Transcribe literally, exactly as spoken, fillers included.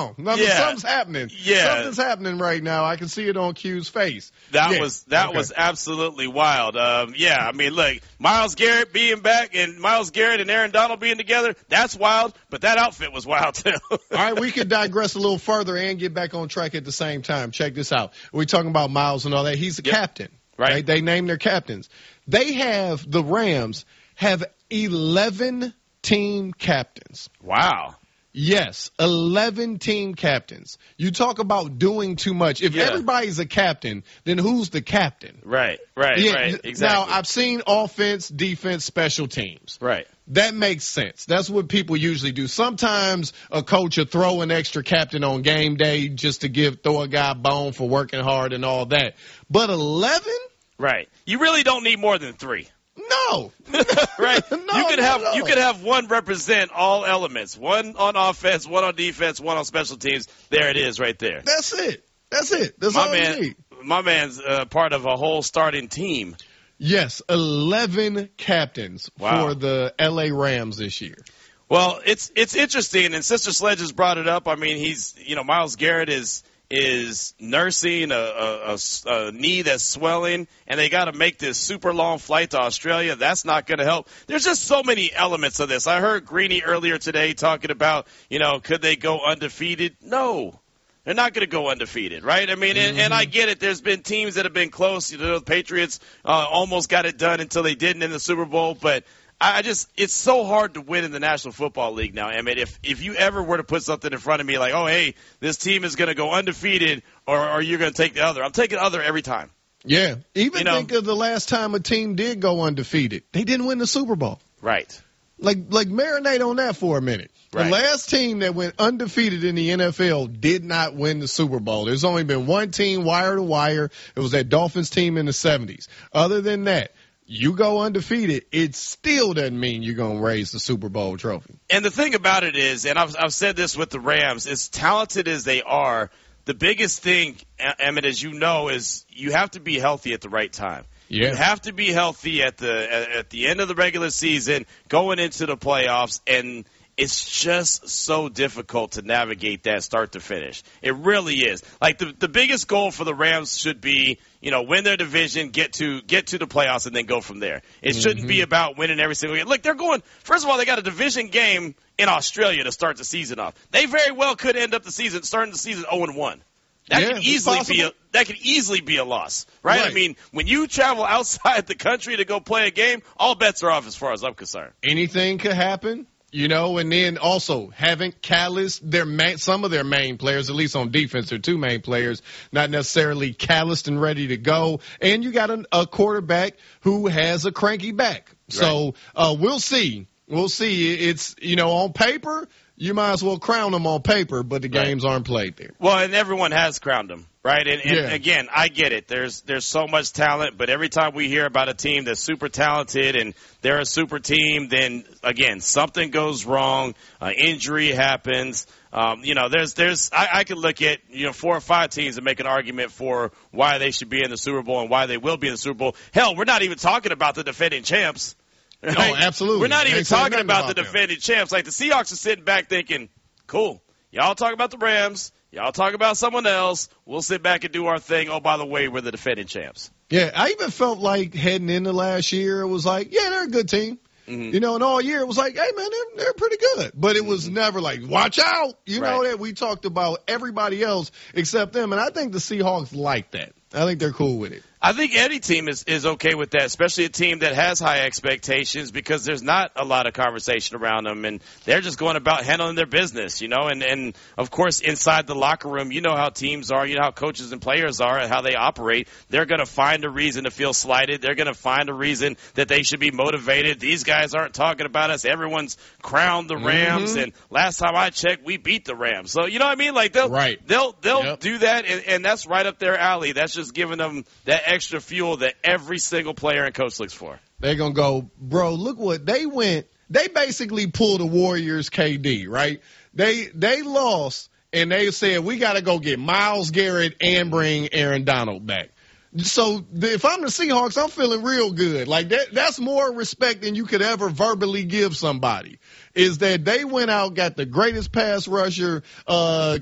on. No, Yeah. Something's happening. Yeah. Something's happening right now. I can see it on Q's face. That yeah. was that okay. was absolutely wild. Um, yeah, I mean, look, Myles Garrett being back and Myles Garrett and Aaron Donald being together, that's wild, but that outfit was wild, too. All right, we could digress a little further and get back on track at the same time. Check this out. We're talking about Myles and all that. He's the yep. captain. Right. right. They name their captains. They have, the Rams have eleven team captains. Wow. Yes, eleven team captains. You talk about doing too much. If yeah. everybody's a captain, then who's the captain? Right, right, yeah. right. Exactly. Now, I've seen offense, defense, special teams. Right. That makes sense. That's what people usually do. Sometimes a coach will throw an extra captain on game day just to give throw a guy a bone for working hard and all that. But eleven? Right. You really don't need more than three. No. right. no, you could no, have no. you could have one represent all elements. One on offense, one on defense, one on special teams. There it is right there. That's it. That's it. That's my all man, you need. My man's uh, part of a whole starting team. Yes, eleven captains wow. for the L A Rams this year. Well, it's it's interesting, and Sister Sledge has brought it up. I mean, he's you know Myles Garrett is is nursing a, a, a, a knee that's swelling, and they got to make this super long flight to Australia. That's not going to help. There's just so many elements of this. I heard Greeny earlier today talking about, you know, could they go undefeated? No. They're not going to go undefeated, right? I mean, and, mm-hmm. and I get it. There's been teams that have been close. You know, the Patriots uh, almost got it done until they didn't in the Super Bowl, but I just, it's so hard to win in the National Football League now. I mean, if, if you ever were to put something in front of me like, oh, hey, this team is going to go undefeated or, or you're going to take the other, I'm taking other every time. Yeah. Even you know, think of the last time a team did go undefeated. They didn't win the Super Bowl. Right. Like, like marinate on that for a minute. Right. The last team that went undefeated in the N F L did not win the Super Bowl. There's only been one team wire to wire. It was that Dolphins team in the seventies. Other than that, you go undefeated, it still doesn't mean you're going to raise the Super Bowl trophy. And the thing about it is, and I've, I've said this with the Rams, as talented as they are, the biggest thing, Emmett, as you know, is you have to be healthy at the right time. Yeah. You have to be healthy at the at, at the end of the regular season, going into the playoffs, and it's just so difficult to navigate that start to finish. It really is. Like the the biggest goal for the Rams should be, you know, win their division, get to get to the playoffs, and then go from there. It mm-hmm. shouldn't be about winning every single game. Look, they're going. First of all, they got a division game in Australia to start the season off. They very well could end up the season starting the season oh and one. That yeah, could easily be a, that could easily be a loss, right? right? I mean, when you travel outside the country to go play a game, all bets are off as far as I'm concerned. Anything could happen, you know. And then also haven't calloused their main, some of their main players, at least on defense, their two main players, not necessarily calloused and ready to go. And you got a, a quarterback who has a cranky back, right. so uh, we'll see. We'll see. It's, you know, on paper, you might as well crown them on paper, but the right. games aren't played there. Well, and everyone has crowned them, right? And, and yeah. again, I get it. There's there's so much talent, but every time we hear about a team that's super talented and they're a super team, then, again, something goes wrong, uh, injury happens. Um, you know, there's there's I, I could look at, you know, four or five teams and make an argument for why they should be in the Super Bowl and why they will be in the Super Bowl. Hell, we're not even talking about the defending champs. Right? No, absolutely. We're not even Ain't talking about, about the them. defending champs. Like the Seahawks are sitting back thinking, cool, y'all talk about the Rams, y'all talk about someone else, we'll sit back and do our thing. Oh, by the way, we're the defending champs. Yeah, I even felt like heading into last year, it was like, yeah, they're a good team. Mm-hmm. You know, and all year it was like, hey, man, they're, they're pretty good. But it was mm-hmm. never like, watch out. You right. know that we talked about everybody else except them. And I think the Seahawks like that. I think they're cool with it. I think any team is, is okay with that, especially a team that has high expectations because there's not a lot of conversation around them, and they're just going about handling their business, you know. And, and of course, inside the locker room, you know how teams are, you know how coaches and players are and how they operate. They're going to find a reason to feel slighted. They're going to find a reason that they should be motivated. These guys aren't talking about us. Everyone's crowned the Rams, mm-hmm. and last time I checked, we beat the Rams. So, you know what I mean? Like, they'll, right. they'll, they'll yep. do that, and, and that's right up their alley. That's just giving them that extra fuel that every single player and coach looks for. They're going to go, bro, look what they went. They basically pulled the Warriors K D, right? They they lost, and they said, we got to go get Myles Garrett and bring Aaron Donald back. So if I'm the Seahawks, I'm feeling real good. Like that, that's more respect than you could ever verbally give somebody, is that they went out, got the greatest pass rusher, uh,